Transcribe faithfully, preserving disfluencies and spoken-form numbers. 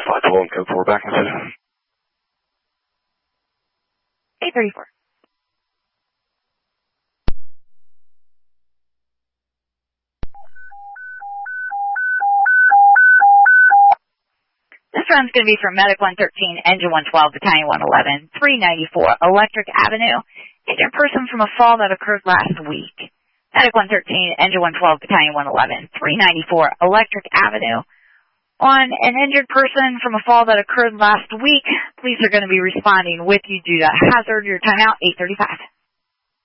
five twelve and code four back message. eight thirty-four. This run's going to be from Medic one thirteen, Engine one twelve, Battalion one eleven, three ninety-four, Electric Avenue. Injured person from a fall that occurred last week. Medic one thirteen, Engine one twelve, Battalion one eleven, three ninety-four, Electric Avenue. On an injured person from a fall that occurred last week, police are going to be responding with you due to hazard. Your timeout, eight thirty-five.